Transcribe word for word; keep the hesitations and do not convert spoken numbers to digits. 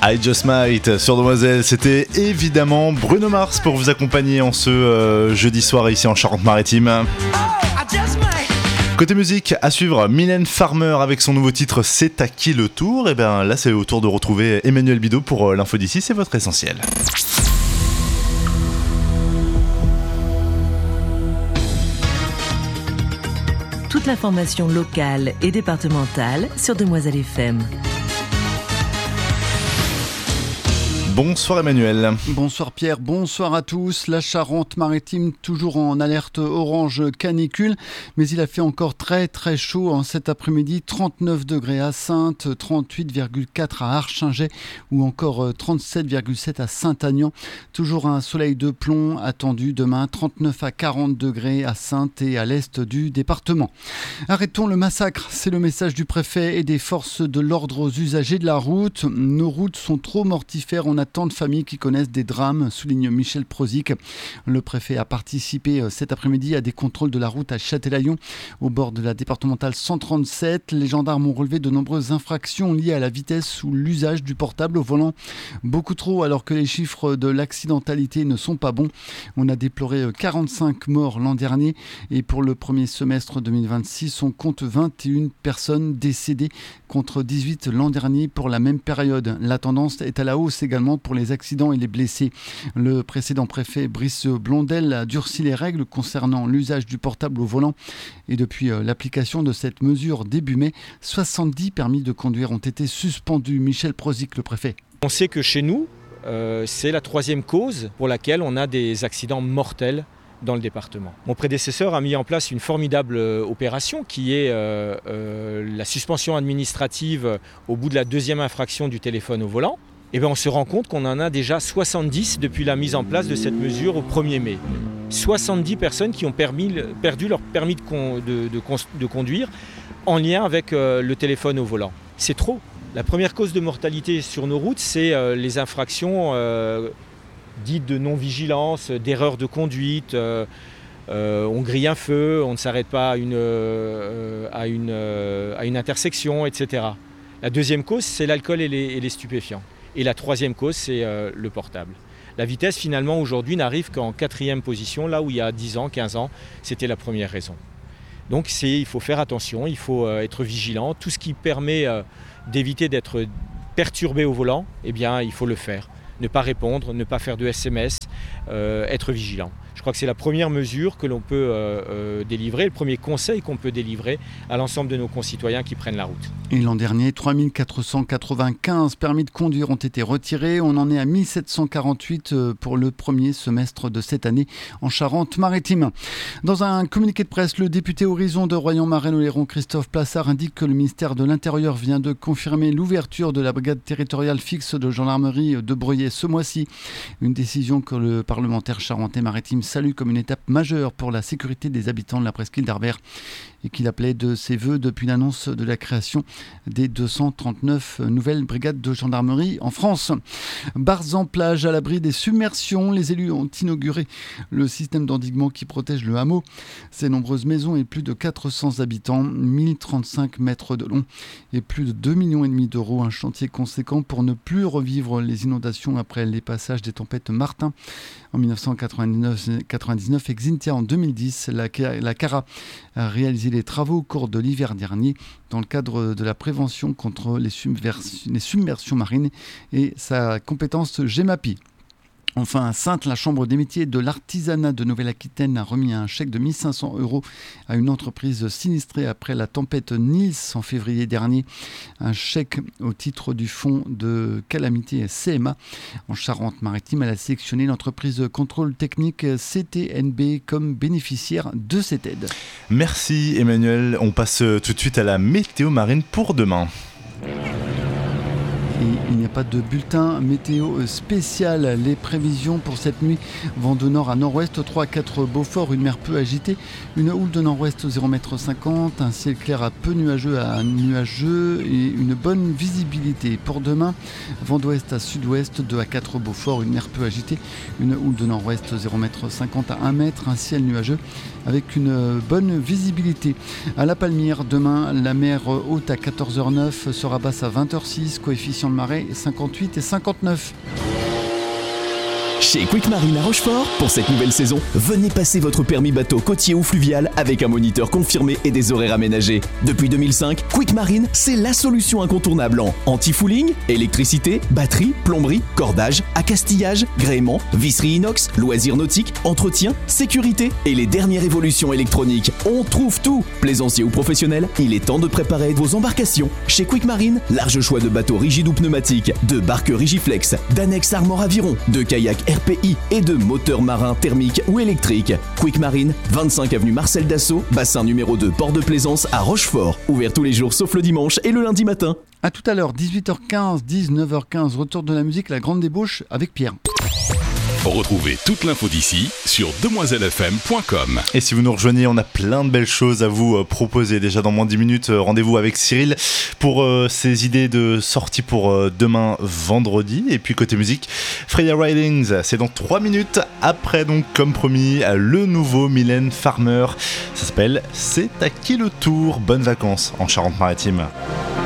I Just Might sur Demoiselle, c'était évidemment Bruno Mars pour vous accompagner en ce euh, jeudi soir ici en Charente-Maritime. Côté musique, à suivre Mylène Farmer avec son nouveau titre C'est à qui le tour. Et bien là c'est au tour de retrouver Emmanuel Bidot pour euh, l'info d'ici, c'est votre essentiel. Toute l'information locale et départementale sur Demoiselle F M. Bonsoir Emmanuel. Bonsoir Pierre, bonsoir à tous. La Charente-Maritime toujours en alerte orange canicule, mais il a fait encore très très chaud en cet après-midi. trente-neuf degrés à Saintes, trente-huit virgule quatre à Archingeay ou encore trente-sept virgule sept à Saint-Agnan. Toujours un soleil de plomb attendu demain, trente-neuf à quarante degrés à Saintes et à l'est du département. Arrêtons le massacre, c'est le message du préfet et des forces de l'ordre aux usagers de la route. Nos routes sont trop mortifères, on a tant de familles qui connaissent des drames, souligne Michel Prozic. Le préfet a participé cet après-midi à des contrôles de la route à Châtelaillon, au bord de la départementale cent trente-sept. Les gendarmes ont relevé de nombreuses infractions liées à la vitesse ou l'usage du portable au volant. Beaucoup trop, alors que les chiffres de l'accidentalité ne sont pas bons. On a déploré quarante-cinq morts l'an dernier et pour le premier semestre deux mille vingt-six, on compte vingt et une personnes décédées contre dix-huit l'an dernier pour la même période. La tendance est à la hausse également pour les accidents et les blessés. Le précédent préfet Brice Blondel a durci les règles concernant l'usage du portable au volant et depuis l'application de cette mesure début mai, soixante-dix permis de conduire ont été suspendus. Michel Prozic, le préfet. On sait que chez nous, euh, c'est la troisième cause pour laquelle on a des accidents mortels dans le département. Mon prédécesseur a mis en place une formidable opération qui est euh, euh, la suspension administrative au bout de la deuxième infraction du téléphone au volant. Et bien on se rend compte qu'on en a déjà soixante-dix depuis la mise en place de cette mesure au premier mai. soixante-dix personnes qui ont permis, perdu leur permis de, con, de, de, de conduire en lien avec euh, le téléphone au volant. C'est trop. La première cause de mortalité sur nos routes, c'est euh, les infractions euh, dites de non-vigilance, d'erreur de conduite. Euh, euh, on grille un feu, on ne s'arrête pas à une, euh, à une, euh, à une intersection, et cetera. La deuxième cause, c'est l'alcool et les, et les stupéfiants. Et la troisième cause, c'est euh, le portable. La vitesse, finalement, aujourd'hui, n'arrive qu'en quatrième position, là où il y a dix ans, quinze ans, c'était la première raison. Donc c'est, il faut faire attention, il faut euh, être vigilant. Tout ce qui permet euh, d'éviter d'être perturbé au volant, eh bien, il faut le faire. Ne pas répondre, ne pas faire de S M S, euh, être vigilant. Je crois que c'est la première mesure que l'on peut euh, euh, délivrer, le premier conseil qu'on peut délivrer à l'ensemble de nos concitoyens qui prennent la route. Et l'an dernier, trois mille quatre cent quatre-vingt-quinze permis de conduire ont été retirés. On en est à mille sept cent quarante-huit pour le premier semestre de cette année en Charente-Maritime. Dans un communiqué de presse, le député Horizon de Royan-Marennes-Oléron, Christophe Plassard, indique que le ministère de l'Intérieur vient de confirmer l'ouverture de la brigade territoriale fixe de gendarmerie de Breuillet ce mois-ci. Une décision que le parlementaire charentais-maritime salue comme une étape majeure pour la sécurité des habitants de la presqu'île d'Arvert et qu'il appelait de ses voeux depuis l'annonce de la création des deux cent trente-neuf nouvelles brigades de gendarmerie en France. Barzan-Plage à l'abri des submersions, les élus ont inauguré le système d'endiguement qui protège le hameau. Ces nombreuses maisons et plus de quatre cents habitants, mille trente-cinq mètres de long et plus de deux virgule cinq millions d'euros. Un chantier conséquent pour ne plus revivre les inondations après les passages des tempêtes Martin en dix-neuf cent quatre-vingt-dix-neuf et Xynthia en deux mille dix. La, la CARA a réalisé les travaux au cours de l'hiver dernier dans le cadre de la prévention contre les, subvers- les submersions marines et sa compétence GEMAPI. Enfin, à Saintes, la Chambre des métiers et de l'artisanat de Nouvelle-Aquitaine a remis un chèque de mille cinq cents euros à une entreprise sinistrée après la tempête Nils en février dernier. Un chèque au titre du fonds de calamité C M A. En Charente-Maritime, elle a sélectionné l'entreprise Contrôle Technique C T N B comme bénéficiaire de cette aide. Merci Emmanuel. On passe tout de suite à la météo marine pour demain. Et il n'y a pas de bulletin météo spécial. Les prévisions pour cette nuit, vent de nord à nord-ouest, trois à quatre Beaufort, une mer peu agitée, une houle de nord-ouest zéro virgule cinquante mètres, un ciel clair à peu nuageux à nuageux et une bonne visibilité. Pour demain, vent d'ouest à sud-ouest, deux à quatre Beaufort, une mer peu agitée, une houle de nord-ouest zéro virgule cinquante mètres à un mètre, un ciel nuageux avec une bonne visibilité. À La Palmyre, demain, la mer haute à quatorze heures neuf sera basse à vingt heures six, coefficient le Marais, cinquante-huit et cinquante-neuf. Chez Quick Marine à Rochefort, pour cette nouvelle saison, venez passer votre permis bateau côtier ou fluvial avec un moniteur confirmé et des horaires aménagés. Depuis deux mille cinq, Quick Marine, c'est la solution incontournable en anti-fouling, électricité, batterie, plomberie, cordage, accastillage, gréement, visserie inox, loisirs nautiques, entretien, sécurité et les dernières évolutions électroniques. On trouve tout. Plaisancier ou professionnel, il est temps de préparer vos embarcations. Chez Quick Marine, large choix de bateaux rigides ou pneumatiques, de barques Rigiflex, d'annexes Armor Aviron, de kayaks R P I et de moteurs marins thermiques ou électriques. Quick Marine, vingt-cinq avenue Marcel Dassault, bassin numéro deux, port de Plaisance à Rochefort. Ouvert tous les jours sauf le dimanche et le lundi matin. A tout à l'heure, dix-huit heures quinze, dix-neuf heures quinze, retour de la musique, la grande débauche avec Pierre. Retrouvez toute l'info d'ici sur demoiselle f m point com. Et si vous nous rejoignez, on a plein de belles choses à vous euh, proposer. Déjà dans moins de dix minutes, euh, rendez-vous avec Cyril pour euh, ses idées de sortie pour euh, demain vendredi. Et puis côté musique, Freya Ridings, c'est dans trois minutes. Après donc, comme promis, le nouveau Mylène Farmer. Ça s'appelle C'est à qui le tour. Bonnes vacances en Charente-Maritime.